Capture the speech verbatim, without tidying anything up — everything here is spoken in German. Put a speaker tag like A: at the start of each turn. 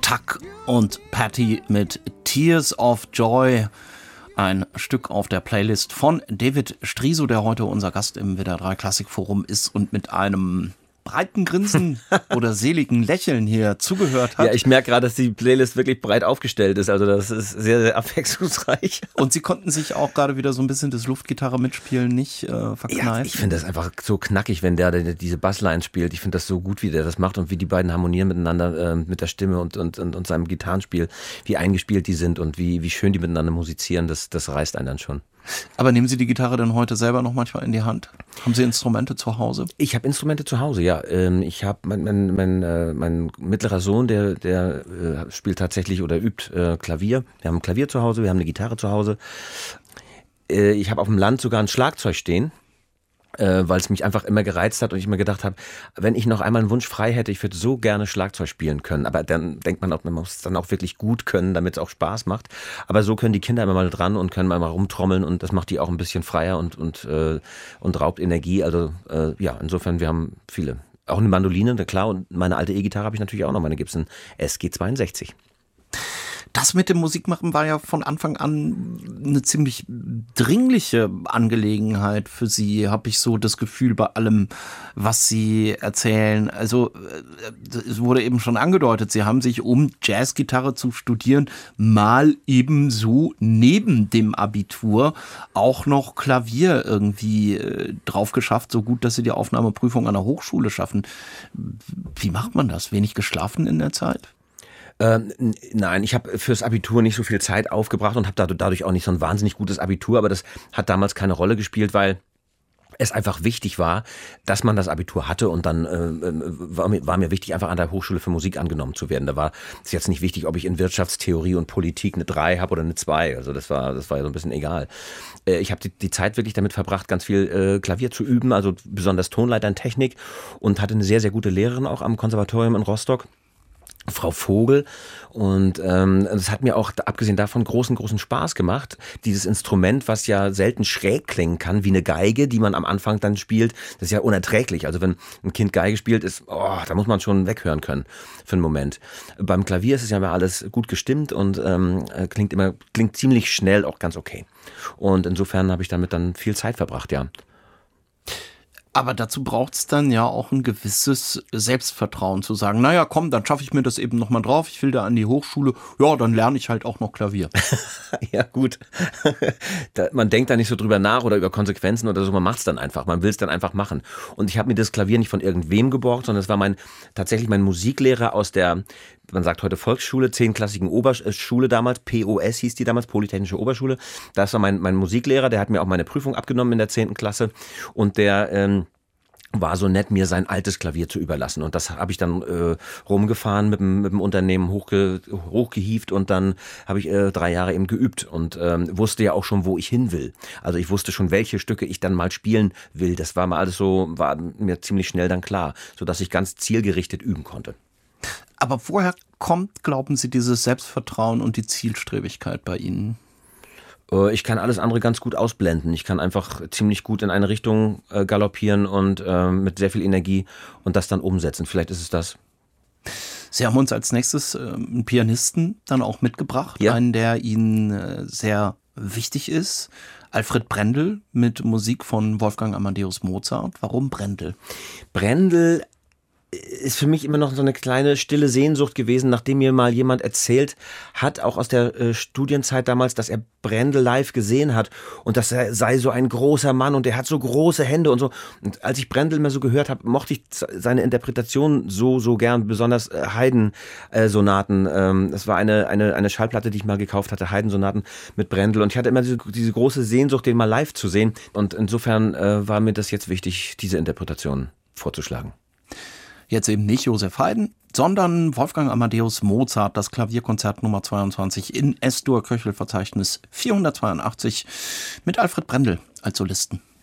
A: Tuck und Patty mit Tears of Joy. Ein Stück auf der Playlist von David Striso, der heute unser Gast im W D R drei Klassikforum ist und mit einem breiten Grinsen oder seligen Lächeln hier zugehört hat.
B: Ja, ich merke gerade, dass die Playlist wirklich breit aufgestellt ist. Also das ist sehr, sehr abwechslungsreich.
A: Und Sie konnten sich auch gerade wieder so ein bisschen das Luftgitarre mitspielen nicht äh, verkneifen.
B: Ja, ich finde das einfach so knackig, wenn der, der diese Bassline spielt. Ich finde das so gut, wie der das macht und wie die beiden harmonieren miteinander äh, mit der Stimme und, und, und, und seinem Gitarrenspiel, wie eingespielt die sind und wie, wie schön die miteinander musizieren. Das, das reißt einen dann schon.
A: Aber nehmen Sie die Gitarre dann heute selber noch manchmal in die Hand? Haben Sie Instrumente zu Hause?
B: Ich habe Instrumente zu Hause, ja. Ich habe mein, mein, mein, äh, mein mittlerer Sohn, der, der äh, spielt tatsächlich oder übt äh, Klavier. Wir haben ein Klavier zu Hause, wir haben eine Gitarre zu Hause. Äh, ich habe auf dem Land sogar ein Schlagzeug stehen, äh, weil es mich einfach immer gereizt hat und ich mir gedacht habe, wenn ich noch einmal einen Wunsch frei hätte, ich würde so gerne Schlagzeug spielen können. Aber dann denkt man auch, man muss es dann auch wirklich gut können, damit es auch Spaß macht. Aber so können die Kinder immer mal dran und können mal rumtrommeln und das macht die auch ein bisschen freier und, und, äh, und raubt Energie. Also äh, ja, insofern, wir haben viele. Auch eine Mandoline, klar, und meine alte E-Gitarre habe ich natürlich auch noch, meine Gibson S G zweiundsechzig.
A: Das mit dem Musikmachen war ja von Anfang an eine ziemlich dringliche Angelegenheit für Sie, habe ich so das Gefühl bei allem, was Sie erzählen. Also es wurde eben schon angedeutet, Sie haben sich, um Jazzgitarre zu studieren, mal eben so neben dem Abitur auch noch Klavier irgendwie drauf geschafft, so gut, dass Sie die Aufnahmeprüfung an der Hochschule schaffen. Wie macht man das? Wenig geschlafen in der Zeit?
B: Ähm, nein, ich habe fürs Abitur nicht so viel Zeit aufgebracht und habe dadurch auch nicht so ein wahnsinnig gutes Abitur, aber das hat damals keine Rolle gespielt, weil es einfach wichtig war, dass man das Abitur hatte und dann äh, war, mir, war mir wichtig, einfach an der Hochschule für Musik angenommen zu werden. Da war es jetzt nicht wichtig, ob ich in Wirtschaftstheorie und Politik eine drei habe oder eine zwei. Also das war das war ja so ein bisschen egal. Äh, ich habe die, die Zeit wirklich damit verbracht, ganz viel äh, Klavier zu üben, also besonders Tonleitern-Technik und hatte eine sehr, sehr gute Lehrerin auch am Konservatorium in Rostock. Frau Vogel, und ähm, das hat mir auch abgesehen davon großen, großen Spaß gemacht. Dieses Instrument, was ja selten schräg klingen kann, wie eine Geige, die man am Anfang dann spielt, das ist ja unerträglich. Also wenn ein Kind Geige spielt, ist, oh, da muss man schon weghören können für einen Moment. Beim Klavier ist es ja immer alles gut gestimmt und ähm, klingt immer, klingt ziemlich schnell auch ganz okay. Und insofern habe ich damit dann viel Zeit verbracht, ja.
A: Aber dazu braucht es dann ja auch ein gewisses Selbstvertrauen zu sagen, naja, komm, dann schaffe ich mir das eben nochmal drauf, ich will da an die Hochschule, ja, dann lerne ich halt auch noch Klavier.
B: Ja, gut. da, man denkt da nicht so drüber nach oder über Konsequenzen oder so, man macht es dann einfach, man will es dann einfach machen. Und ich habe mir das Klavier nicht von irgendwem geborgt, sondern es war mein tatsächlich mein Musiklehrer aus der, man sagt heute Volksschule, zehnklassigen Oberschule damals, P O S hieß die damals, Polytechnische Oberschule. Das war mein, mein Musiklehrer, der hat mir auch meine Prüfung abgenommen in der zehnten Klasse und der ähm, war so nett, mir sein altes Klavier zu überlassen. Und das habe ich dann äh, rumgefahren mit dem, mit dem Unternehmen hochge, hochgehievt und dann habe ich äh, drei Jahre eben geübt und ähm, wusste ja auch schon, wo ich hin will. Also ich wusste schon, welche Stücke ich dann mal spielen will. Das war mal alles so, war mir ziemlich schnell dann klar, sodass ich ganz zielgerichtet üben konnte.
A: Aber woher kommt, glauben Sie, dieses Selbstvertrauen und die Zielstrebigkeit bei Ihnen?
B: Ich kann alles andere ganz gut ausblenden. Ich kann einfach ziemlich gut in eine Richtung äh, galoppieren und äh, mit sehr viel Energie und das dann umsetzen. Vielleicht ist es das.
A: Sie haben uns als nächstes äh, einen Pianisten dann auch mitgebracht,
B: ja.
A: einen, der Ihnen äh, sehr wichtig ist. Alfred Brendel mit Musik von Wolfgang Amadeus Mozart. Warum Brendel?
B: Brendel ist für mich immer noch so eine kleine stille Sehnsucht gewesen, nachdem mir mal jemand erzählt hat, auch aus der äh, Studienzeit damals, dass er Brendel live gesehen hat und dass er sei so ein großer Mann und er hat so große Hände und so. Und als ich Brendel mal so gehört habe, mochte ich seine Interpretation so, so gern, besonders äh, Haydn-Sonaten. Ähm, das war eine, eine, eine Schallplatte, die ich mal gekauft hatte, Haydn-Sonaten mit Brendel und ich hatte immer diese, diese große Sehnsucht, den mal live zu sehen und insofern äh, war mir das jetzt wichtig, diese Interpretation vorzuschlagen.
A: Jetzt eben nicht Joseph Haydn, sondern Wolfgang Amadeus Mozart, das Klavierkonzert Nummer zweiundzwanzig in S-Dur, Köchelverzeichnis vierhundertzweiundachtzig mit Alfred Brendel als Solisten.